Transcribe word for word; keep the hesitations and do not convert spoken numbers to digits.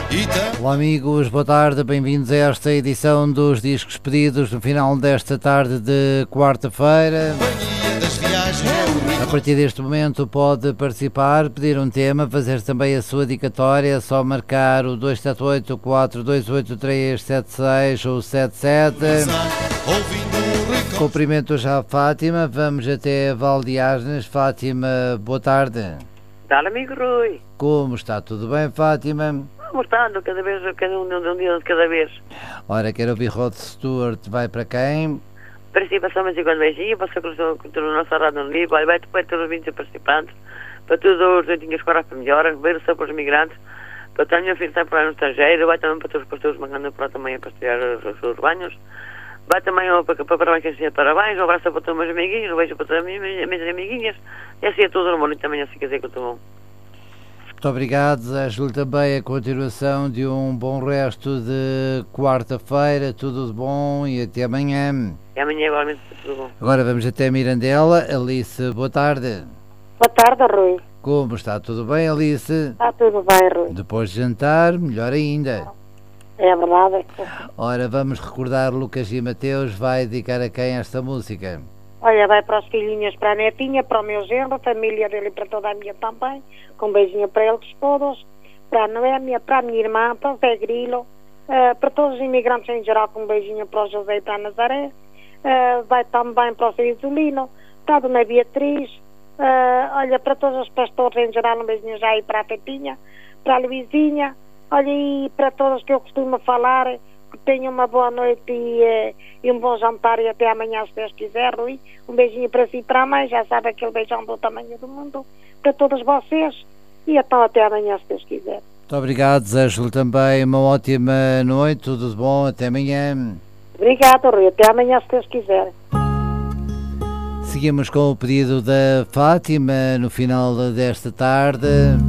Olá amigos, boa tarde, bem-vindos a esta edição dos Discos Pedidos no final desta tarde de quarta-feira. A partir deste momento pode participar, pedir um tema, fazer também a sua dedicatória, é só marcar o dois sete oito, quatro dois oito três, sete seis ou sete sete. Cumprimento já a Fátima, vamos até Valdeasnes. Fátima, boa tarde. Dá, amigo Rui. Como está? Tudo bem, Fátima? Mortando, cada vez, cada um, um dia de cada vez. Ora, quero ouvir Rod Stewart, vai para quem? Participação, mas igual beijinho, para ser com a nossa rádio no livro, vai para todos os vinte participantes, para todos os oitinhos fora para melhor, ver só para os migrantes, para ter a minha filha para no estrangeiro, vai também para todos os pastores mandando para também a pastorear os, os seus banhos, vai também para, para parabéns, que assim, parabéns, um abraço para todos os meus amiguinhos, um beijo para todas as minhas, minhas amiguinhas, e assim é tudo no mundo, e também assim quer dizer que eu estou bom. Muito obrigado, desejo-lhe também a continuação de um bom resto de quarta-feira, tudo de bom e até amanhã. E amanhã igualmente tudo bom. Agora vamos até Mirandela. Alice, boa tarde. Boa tarde, Rui. Como está? Tudo bem, Alice? Está tudo bem, Rui. Depois de jantar, melhor ainda. É verdade. Ora, vamos recordar Lucas e Mateus, vai dedicar a quem esta música? Olha, vai para os filhinhos, para a netinha, para o meu genro, a família dele e para toda a minha também, com um beijinho para eles todos, para a Noémia, para a minha irmã, para o Zé Grilo, uh, para todos os imigrantes em geral, com um beijinho para o José e para a Nazaré, uh, vai também para o Zé Isolino, para a Dona Beatriz, uh, olha, para todos os pastores em geral, um beijinho já aí para a Pepinha, para a Luizinha, olha, e para todos que eu costumo falar, que tenham uma boa noite e, eh, e um bom jantar e até amanhã, se Deus quiser, Rui. Um beijinho para si e para a mãe, já sabe aquele beijão do tamanho do mundo, para todos vocês, e então até amanhã, se Deus quiser. Muito obrigado, desejo-lhe também uma ótima noite, tudo de bom, até amanhã. Obrigado, Rui, até amanhã, se Deus quiser. Seguimos com o pedido da Fátima no final desta tarde.